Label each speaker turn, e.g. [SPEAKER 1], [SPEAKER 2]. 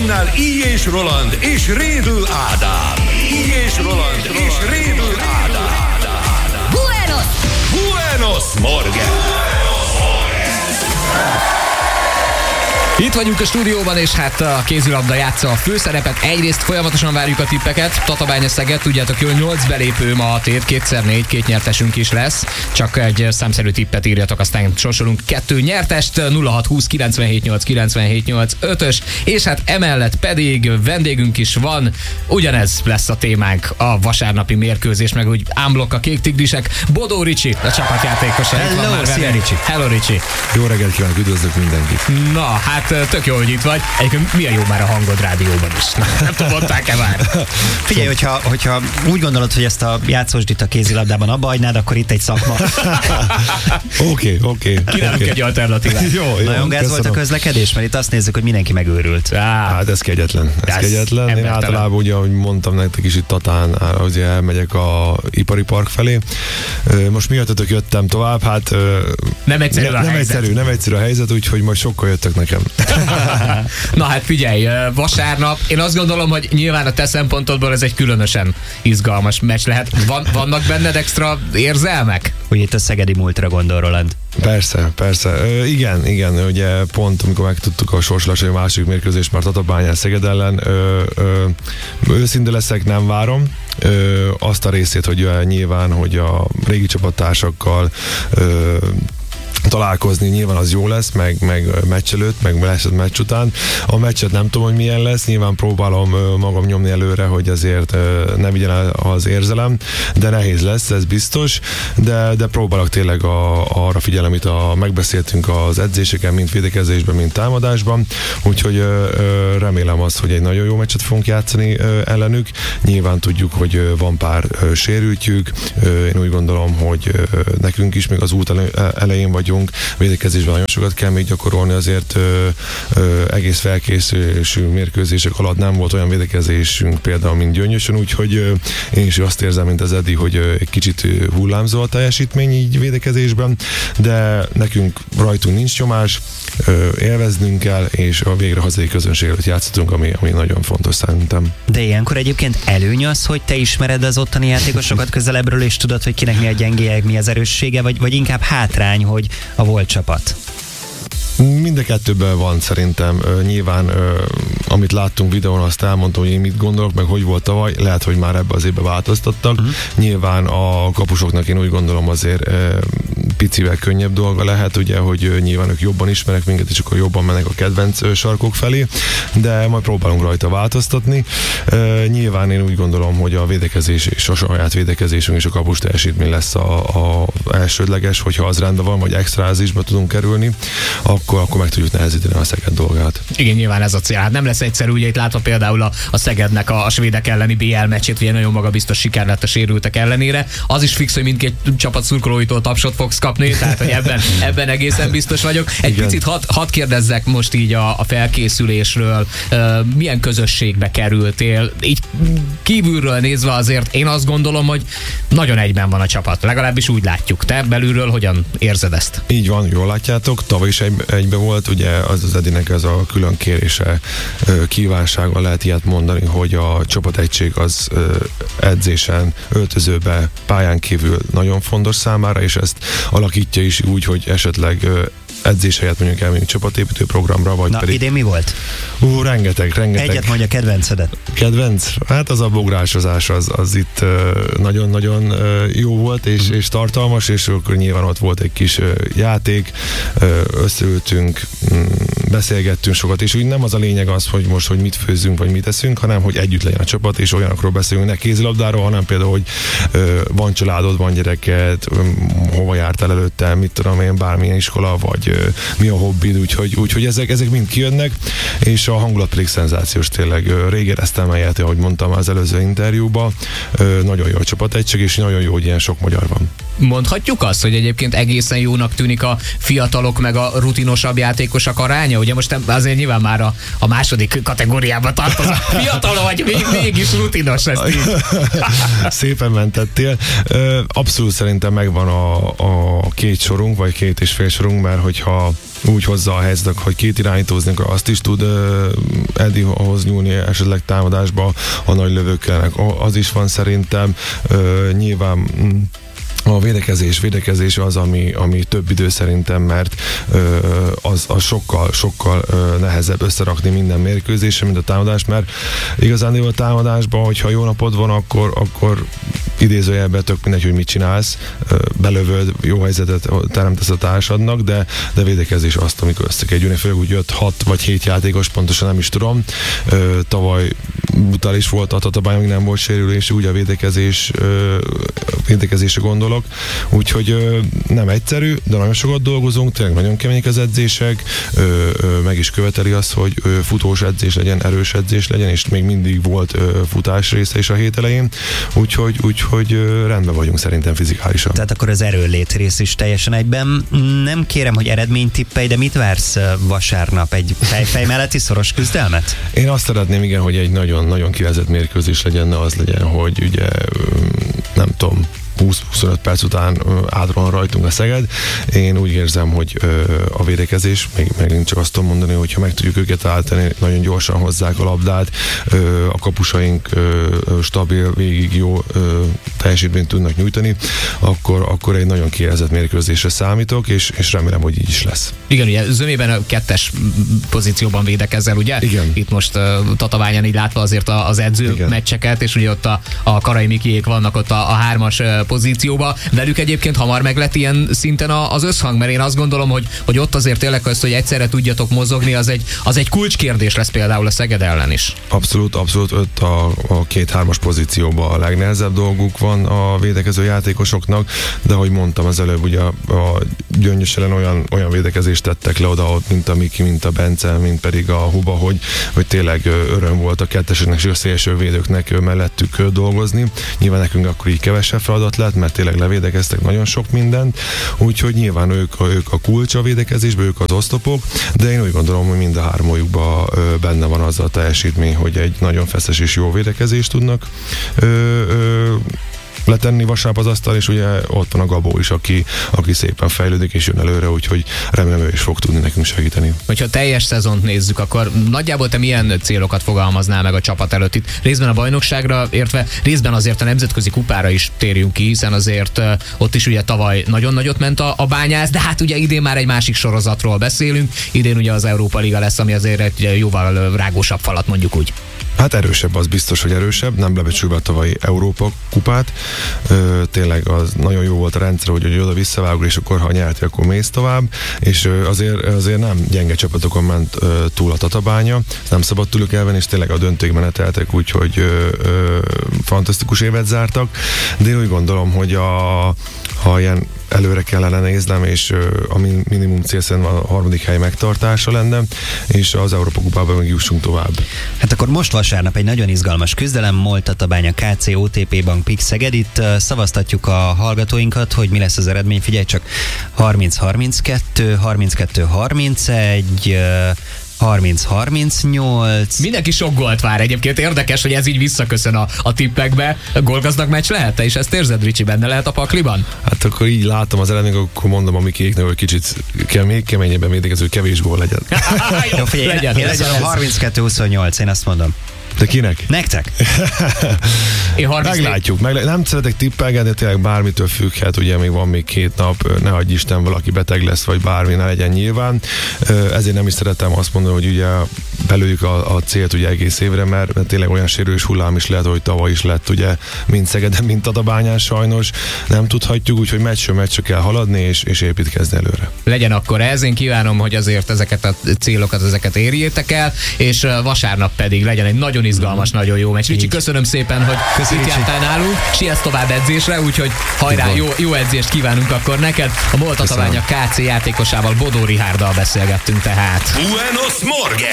[SPEAKER 1] mikrofonnál I. Roland és Rédl Ádám. I. Roland és Rédl Ádám. Buenos Morgen!
[SPEAKER 2] Itt vagyunk a stúdióban, és hát a kézilabda játsza a főszerepet. Egyrészt folyamatosan várjuk a tippeket. Tatabánya-Szeged, tudjátok jól, 8 belépő ma a tét, 2x4, 2 nyertesünk is lesz. Csak egy számszerű tippet írjatok, aztán sorsolunk 2 nyertest, 0620 978 978 5-ös, és hát emellett pedig vendégünk is van. Ugyanez lesz a témánk, a vasárnapi mérkőzés, meg úgy ámblok a kék tigrisek. Bodó Ricsi, a csapatjátékosa.
[SPEAKER 3] Hello, szia Ricsi.
[SPEAKER 2] Hello Ricsi.
[SPEAKER 4] Jó reggelt kívánok, üdvözlök mindenkit.
[SPEAKER 2] Na, hát tök jó, hogy itt vagy. Egyébként milyen jó már a hangod rádióban is. Nem tudom, mondták-e már?
[SPEAKER 3] Figyelj, hogyha úgy gondolod, hogy ezt a játszósdit a kézilabdában abba hagynád, akkor itt egy szakma.
[SPEAKER 4] Oké.
[SPEAKER 2] Kínálunk egy alternatívát.
[SPEAKER 4] Jó,
[SPEAKER 3] nagyon gáz volt a közlekedés, mert itt azt nézzük, hogy mindenki megőrült.
[SPEAKER 4] Hát ez kegyetlen. Én általában ugye, ahogy mondtam nektek is itt Tatán, ugye elmegyek a ipari park felé. Most miattatok jöttem tovább, hát
[SPEAKER 2] nem egyszerű
[SPEAKER 4] a helyzet, úgyhogy majd sokkal jöttök nekem.
[SPEAKER 2] Na hát figyelj, vasárnap, én azt gondolom, hogy nyilván a te szempontodból ez egy különösen izgalmas meccs lehet. Vannak benned extra érzelmek?
[SPEAKER 3] Hogy itt a szegedi múltra gondol, Roland.
[SPEAKER 4] Persze. Igen, ugye pont amikor megtudtuk a sorsolásai második mérkőzést már Tatabányán-Szeged ellen, őszinte leszek, nem várom azt a részét, hogy nyilván, hogy a régi csapattársakkal találkozni nyilván az jó lesz, meg meccs előtt, meg meccs után. A meccset nem tudom, hogy milyen lesz, nyilván próbálom magam nyomni előre, hogy azért ne vigyen el az érzelem, de nehéz lesz, ez biztos, de próbálok tényleg arra figyelni, amit megbeszéltünk az edzéseken, mind védekezésben, mind támadásban, úgyhogy remélem azt, hogy egy nagyon jó meccset fogunk játszani ellenük. Nyilván tudjuk, hogy van pár sérültjük, én úgy gondolom, hogy nekünk is még az út elején vagyunk, védekezésben nagyon sokat kell még gyakorolni, azért egész felkészülésű mérkőzések alatt nem volt olyan védekezésünk például, mint Gyöngyösön, úgyhogy én is azt érzem, mint az Edi, hogy egy kicsit hullámzó a teljesítmény így védekezésben, de nekünk rajtunk nincs nyomás, élveznünk kell, és a végre hazai közönség előtt játszhatunk, ami nagyon fontos szerintem.
[SPEAKER 3] De ilyenkor egyébként előny az, hogy te ismered az ottani játékosokat közelebbről, és tudod, hogy kinek mi a gyengéje, mi az erőssége, vagy inkább hátrány, hogy a volt csapat?
[SPEAKER 4] Mind a kettőben van szerintem. Nyilván, amit láttunk videón, azt elmondtam, hogy én mit gondolok, meg hogy volt tavaly. Lehet, hogy már ebbe az évben változtattak. Nyilván a kapusoknak én úgy gondolom azért picivel könnyebb dolga lehet, ugye, hogy nyilván ők jobban ismerek minket, és akkor jobban mennek a kedvenc sarkok felé, de majd próbálunk rajta változtatni. Nyilván én úgy gondolom, hogy a védekezés és a saját védekezésünk és a kapus teljesítmény lesz a elsődleges, hogyha az rendben van, vagy extrázisba tudunk kerülni, akkor meg tudjuk nehezíteni a Szeged dolgát.
[SPEAKER 2] Igen, nyilván ez a cél. Hát nem lesz egyszerű, ugye itt látva például a Szegednek a svédek elleni BL meccsét, ugye nagyon magabiztos siker lett a sérültek ellenére. Az is fix, hogy mindkét csapat szurkolóitól tapsot fogsz kapni, tehát hogy ebben egészen biztos vagyok. Egy picit hadd kérdezzek most így a felkészülésről, milyen közösségbe kerültél? Így kívülről nézve azért én azt gondolom, hogy nagyon egyben van a csapat. Legalábbis úgy látjuk. Te belülről hogyan érzed ezt?
[SPEAKER 4] Így van, jól látjátok. Tavaly is egybe volt, ugye az Edinek ez a külön kérése, kívánsága, lehet ilyet mondani, hogy a csapategység az edzésen, öltözőbe, pályán kívül nagyon fontos számára, és ezt alakítja is úgy, hogy esetleg edzés helyett mondjuk elmegyünk csapatépítő programra, vagy pedig...
[SPEAKER 3] idén mi volt?
[SPEAKER 4] Rengeteg.
[SPEAKER 3] Egyet mondja kedvencedet.
[SPEAKER 4] Kedvenc? Hát az a bográsozás, az itt nagyon-nagyon jó volt, és tartalmas, és akkor nyilván ott volt egy kis játék, összeültünk, beszélgettünk sokat, és úgy nem az a lényeg az, hogy most, hogy mit főzzünk, vagy mit eszünk, hanem, hogy együtt legyen a csapat, és olyanokról beszélünk, ne kézilabdáról, hanem például, hogy van családod, van gyereket, hova jártál előtte, mit tudom én, bármilyen iskola, vagy mi a hobbid, úgyhogy ezek mind kijönnek, és a hangulat pedig szenzációs tényleg. Rég éreztem el, ahogy mondtam az előző interjúban, nagyon jó a csapategység, és nagyon jó, hogy ilyen sok magyar van.
[SPEAKER 2] Mondhatjuk azt, hogy egyébként egészen jónak tűnik a fiatalok meg a rutinosabb játékosok aránya, ugye most azért nyilván már a második kategóriában tartozol. Fiatal vagy, mégis rutinos ezt így.
[SPEAKER 4] Szépen mentettél. Abszolút szerintem megvan a két sorunk, vagy 2,5 sorunk, mert hogyha úgy hozza a helyzetek, hogy két irányítózni, akkor azt is tud Eddiehoz nyúlni esetleg támadásba a nagy lövőkkelnek. Az is van szerintem. Nyilván a védekezés az, ami több idő szerintem, mert az sokkal nehezebb összerakni minden mérkőzésre, mint a támadás, mert igazán a támadásban, hogyha jó napod van, akkor idézőjelben tök mindegy, hogy mit csinálsz, belövöd, jó helyzetet teremtesz a társadnak, de védekezés azt, amikor össze kell gyűjni, főleg úgy 5-6 vagy 7 játékos, pontosan nem is tudom. Tavaly brutális volt a Tatabány, még nem volt sérülés, úgy a védekezésre gondolok. Úgyhogy nem egyszerű, de nagyon sokat dolgozunk, tényleg nagyon kemények az edzések, meg is követeli azt, hogy futós edzés legyen, erős edzés legyen, és még mindig volt futás része is a hét elején, úgyhogy rendben vagyunk szerintem fizikálisan.
[SPEAKER 3] Tehát akkor az erőlét rész is teljesen egyben. Nem kérem, hogy eredménytippelj, de mit vársz vasárnap? Egy fejfej melletti szoros küzdelmet?
[SPEAKER 4] Én azt szeretném, igen, hogy egy nagyon kielezett mérkőzés legyen, ne az legyen, hogy ugye nem tudom, 20-25 perc után átron rajtunk a Szeged. Én úgy érzem, hogy a védekezés, megint csak azt tudom mondani, hogy ha meg tudjuk őket állítani, nagyon gyorsan hozzák a labdát, a kapusaink stabil, végig jó teljesítményt tudnak nyújtani, akkor egy nagyon kiélezett mérkőzésre számítok, és remélem, hogy így is lesz.
[SPEAKER 2] Igen, ugye zömében a 2-es pozícióban védekezel, ugye?
[SPEAKER 4] Igen.
[SPEAKER 2] Itt most Tatabányán így látva azért az edző meccseket, és ugye ott a Karai Mikiék vannak ott a 3-as pozícióba. Velük egyébként hamar meg lett ilyen szinten az összhang, mert én azt gondolom, hogy ott azért tényleg azt, hogy egyszerre tudjatok mozogni, az egy kulcskérdés lesz például a Szeged ellen is.
[SPEAKER 4] Abszolút, ott a 2-3-as pozícióban a legnehezebb dolguk van a védekező játékosoknak, de ahogy mondtam az előbb, ugye a Gyöngyös ellen olyan védekezést tettek le oda, mint a Miki, mint a Bence, mint pedig a Huba, hogy tényleg öröm volt a ketteseknek és a szélső védőknek mellettük dolgozni. Nyilván nekünk akkor így kevesebb feladat lett, mert tényleg levédekeztek nagyon sok mindent, úgyhogy nyilván ők a kulcs a védekezésben, ők az oszlopok, de én úgy gondolom, hogy mind a hármójukban benne van az a teljesítmény, hogy egy nagyon feszes és jó védekezést tudnak letenni vasárnap az asztal, és ugye ott van a Gabó is, aki szépen fejlődik és jön előre, úgyhogy remélem ő is fog tudni nekünk segíteni.
[SPEAKER 2] Hogyha teljes szezont nézzük, akkor nagyjából te milyen célokat fogalmaznál meg a csapat előtt itt? Részben a bajnokságra értve, részben azért a nemzetközi kupára is térjünk ki, hiszen azért ott is ugye tavaly nagyon nagyot ment a Bányász, de hát ugye idén már egy másik sorozatról beszélünk. Idén ugye az Európa Liga lesz, ami azért egy jóval rágósabb falat, mondjuk úgy.
[SPEAKER 4] Hát erősebb, az biztos, hogy erősebb, nem lebecsülve a tavalyi Európa kupát. Tényleg az nagyon jó volt a rendszer, hogy oda visszavágol, és akkor ha nyerti, akkor mész tovább, és azért nem gyenge csapatokon ment túl a Tatabánya, nem szabad tőlük elvenni, és tényleg a döntőig meneteltek, úgyhogy fantasztikus évet zártak, de én úgy gondolom, hogy ha ilyen előre kellene néznem, és a minimum cél szerintem a 3. hely megtartása lenne, és az Európa kupában meg jussunk tovább.
[SPEAKER 3] Hát akkor most vasárnap egy nagyon izgalmas küzdelem, MOL Tatabánya KC OTP Bank PIK Szeged. Itt szavaztatjuk a hallgatóinkat, hogy mi lesz az eredmény. Figyelj csak, 30-32, 32-31, 30-38.
[SPEAKER 2] Mindenki sok gólt vár egyébként. Érdekes, hogy ez így visszaköszön a tippekbe. Gólgazdag meccs lehet? Te is ezt érzed, Ricsi? Benne lehet a pakliban?
[SPEAKER 4] Hát akkor így látom az eredményt, akkor mondom a Mikiéknek, hogy kicsit még keményebben védekező, kevés gól legyen.
[SPEAKER 3] Jó, figyelj, én ezt a 32-28, én azt mondom.
[SPEAKER 4] De kinek?
[SPEAKER 3] Nektek?
[SPEAKER 4] Meglátjuk. Nem szeretek tippelgetni, de tényleg bármitől függhet, ugye még van még 2 nap, ne adj Isten, valaki beteg lesz, vagy bármi, ne legyen nyilván. Ezért nem is szeretem azt mondani, hogy ugye belőjük a célt ugye egész évre, mert tényleg olyan sérülés hullám is lehet, hogy tavaly is lett, ugye, mind Szegeden, mind Tatabányán sajnos. Nem tudhatjuk, úgyhogy meccsről meccsre kell haladni, és építkezni előre.
[SPEAKER 2] Legyen akkor ez, én kívánom, hogy azért ezeket a célokat, ezeket érjétek el, és vasárnap pedig legyen egy nagyon izgalmas, nagyon jó meccs. Ricsi, köszönöm szépen, hogy itt jártál nálunk, siess tovább edzésre, úgyhogy hajrá, jó edzést kívánunk akkor neked. A MOL Tatabánya KC játékosával, Bodó Richárddal beszélgettünk tehát.
[SPEAKER 1] Buenos Morgen!